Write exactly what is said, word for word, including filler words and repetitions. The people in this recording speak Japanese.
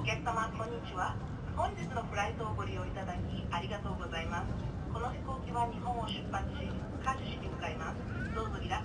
客様、こんにちは。本日のフライトをご利用いただきありがとうございます。この飛行機は日本を出発し、カジュ市に向かいます。どうぞリラックス